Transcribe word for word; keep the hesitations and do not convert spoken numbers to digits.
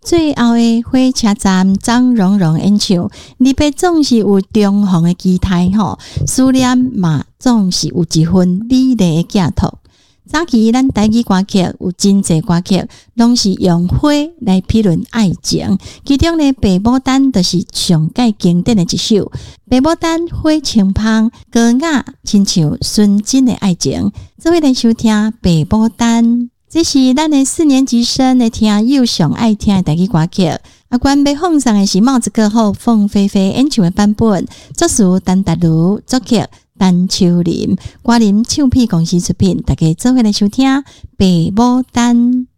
最后的火车站张荣荣演唱，离别总是有重逢的期待吼，思念嘛总是有一份美丽的寄托。早期咱台语歌曲有真侪歌曲，拢是用火来批论爱情，其中呢，爸母丹就是上界经典的一首。爸母丹火清芳，歌雅亲像纯真的爱情。做伙来收听爸母丹，这是咱的四年级生的听友上爱听的台语歌曲。啊，关被放上的是帽子歌后凤飞飞演唱的版本，作词陈达如，作曲陈秋林，歌林唱片公司出品，大家做伙来收听《爸母丹》。